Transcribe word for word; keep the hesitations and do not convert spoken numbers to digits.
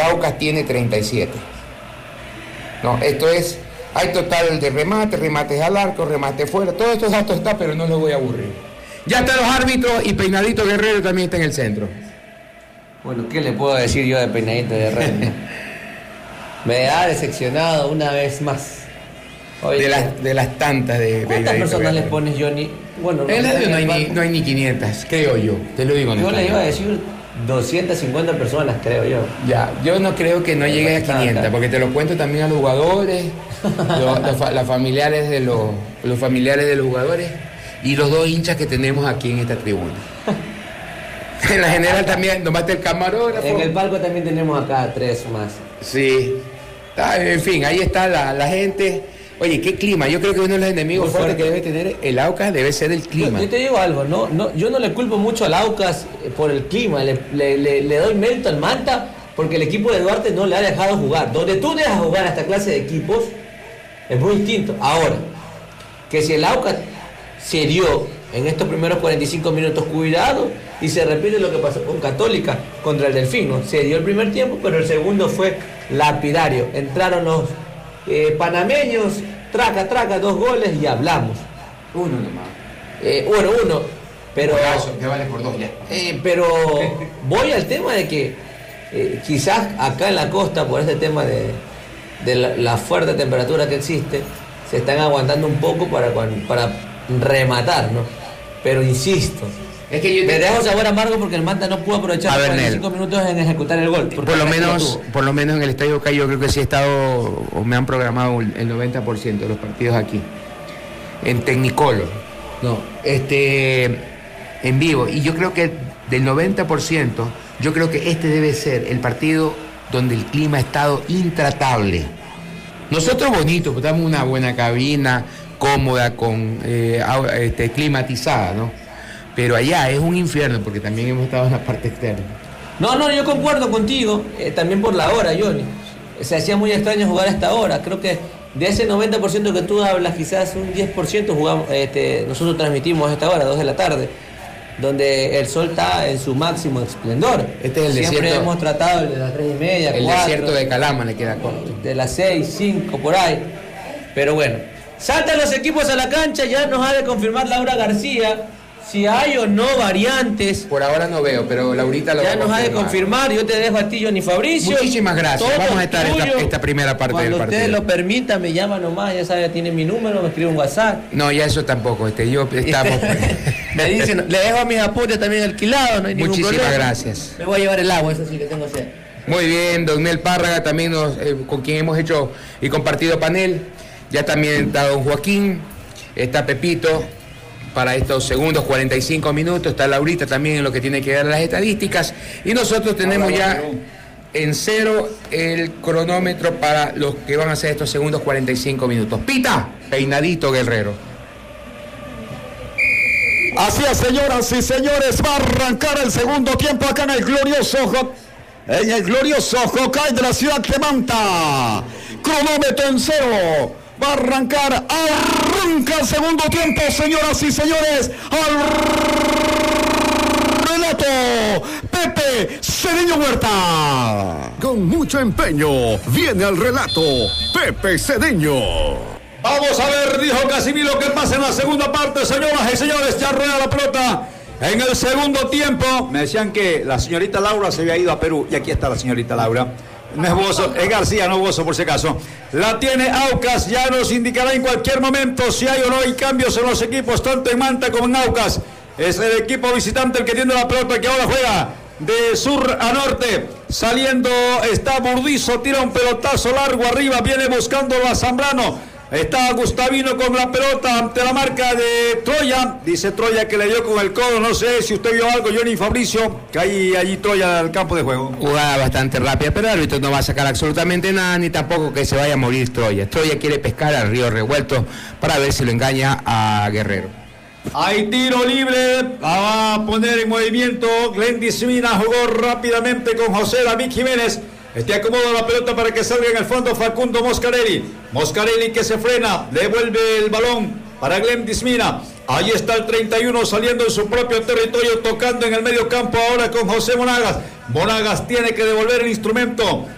Aucas tiene treinta y siete. No, esto es, hay total de remate, remates al arco, remate fuera, todos estos datos está, pero no los voy a aburrir. Ya están los árbitros y Peinadito Guerrero también está en el centro. Bueno, ¿qué le puedo decir yo de Peinadito Guerrero? Me ha decepcionado una vez más. Hoy, de, las, de las tantas de ¿cuántas personas les pones, Johnny? Bueno, en el radio no hay, ni, no hay ni quinientas, creo yo, te lo digo. Yo le iba a decir doscientas cincuenta personas, creo yo. Ya, yo no creo que no Pero llegue a quinientas, porque te lo cuento también a los jugadores, los, los, los familiares de los, los familiares de los jugadores y los dos hinchas que tenemos aquí en esta tribuna. En la general también, nomás el camarógrafo. En el palco también tenemos acá tres más. Sí, en fin, ahí está la, la gente. Oye, qué clima, yo creo que uno de los enemigos fuertes que debe tener el Aucas debe ser el clima. Yo, yo te digo algo, no, no, yo no le culpo mucho al Aucas por el clima, le, le, le, le doy mérito al Manta porque el equipo de Duarte no le ha dejado jugar. Donde tú dejas jugar a esta clase de equipos es muy distinto. Ahora, que si el Aucas se dio en estos primeros cuarenta y cinco minutos, cuidado, y se repite lo que pasó con Católica contra el Delfín, ¿no? Se dio el primer tiempo, pero el segundo fue lapidario. Entraron los eh, panameños, traca, traca, dos goles y hablamos. Uno nomás. Eh, bueno, uno, pero... Golazo, que vale por dos ya. Eh, pero voy al tema de que eh, quizás acá en la costa, por este tema de, de la, la fuerte temperatura que existe, se están aguantando un poco para, para rematar, ¿no? Pero insisto, es que yo me dejo sabor amargo porque el Manta no pudo aprovechar los cuarenta y cinco minutos en ejecutar el gol. Por lo menos, por lo menos en el Estadio Cay yo creo que sí he estado, o me han programado el noventa por ciento de los partidos aquí, en Technicolor, no, este, en vivo. Y yo creo que del noventa por ciento, yo creo que este debe ser el partido donde el clima ha estado intratable. Nosotros bonitos, pues estamos en una buena cabina, cómoda, con eh, este, climatizada, ¿no? Pero allá es un infierno porque también hemos estado en la parte externa. No, no, yo concuerdo contigo, eh, también por la hora, Johnny. Se hacía muy extraño jugar a esta hora. Creo que de ese noventa por ciento que tú hablas, quizás un diez por ciento jugamos, este, nosotros transmitimos a esta hora, dos de la tarde, donde el sol está en su máximo esplendor. Este es el Siempre desierto, hemos tratado el de las tres y media, el cuatro, desierto de Calama le queda corto. De las seis, cinco, por ahí. Pero bueno, saltan los equipos a la cancha, ya nos ha de confirmar Laura García si hay o no variantes. Por ahora no veo, pero Laurita lo ya va a nos ha de confirmar. Yo te dejo a ti, Johnny Fabricio. Muchísimas gracias. Todo Vamos a estar esta, esta primera parte Cuando del partido. Cuando usted lo permita, me llama nomás, ya sabe, tiene mi número, me escribe un WhatsApp. No, ya eso tampoco, este, yo estamos. Me dicen, le dejo a mis apuntes también alquilados, no hay ningún Muchísimas problema. gracias. Me voy a llevar el agua, eso sí que tengo sed. Muy bien, don Nel Párraga, también nos, eh, con quien hemos hecho y compartido panel. Ya también está don Joaquín, está Pepito para estos segundos cuarenta y cinco minutos, está Laurita también en lo que tiene que ver las estadísticas, y nosotros tenemos ya en cero el cronómetro para los que van a hacer estos segundos cuarenta y cinco minutos. Pita, Peinadito Guerrero. Así es, señoras y señores, va a arrancar el segundo tiempo acá en el glorioso en el glorioso Jocay de la ciudad de Manta. Cronómetro en cero. Va a arrancar, arranca el segundo tiempo, señoras y señores, al relato Pepe Cedeño Huerta. Con mucho empeño, viene al relato Pepe Cedeño. Vamos a ver, dijo Casimiro, que pasa en la segunda parte, señoras y señores, ya rueda la pelota en el segundo tiempo. Me decían que la señorita Laura se había ido a Perú, y aquí está la señorita Laura. No es Bozo, es García, no Bozo por si acaso. La tiene Aucas, ya nos indicará en cualquier momento si hay o no hay cambios en los equipos, tanto en Manta como en Aucas. Es el equipo visitante el que tiene la pelota, que ahora juega de sur a norte. Saliendo está Burdizo, tira un pelotazo largo arriba, viene buscando a Zambrano. Está Gustavino con la pelota ante la marca de Troya. Dice Troya que le dio con el codo. No sé si usted vio algo, Johnny Fabricio, que hay allí Troya al campo de juego. Jugada bastante rápida, pero el árbitro no va a sacar absolutamente nada, ni tampoco que se vaya a morir Troya. Troya quiere pescar al río revuelto para ver si lo engaña a Guerrero. Hay tiro libre, va a poner en movimiento Glendis Mina, jugó rápidamente con José David Jiménez. Este acomoda la pelota para que salga en el fondo Facundo Moscarelli. Moscarelli que se frena, devuelve el balón para Glendis Mina. Ahí está el treinta y uno saliendo en su propio territorio, tocando en el medio campo ahora con José Monagas. Monagas tiene que devolver el instrumento